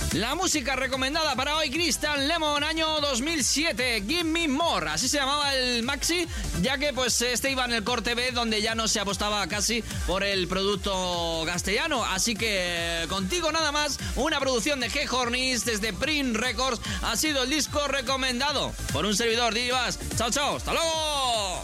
La música recomendada para hoy, Crystal Lemon, año 2007, Give Me More, así se llamaba el maxi, ya que pues este iba en el corte B, donde ya no se apostaba casi por el producto castellano. Así que contigo nada más, una producción de G-Hornis desde Print Records, ha sido el disco recomendado por un servidor, Divas. Chao, chao, hasta luego.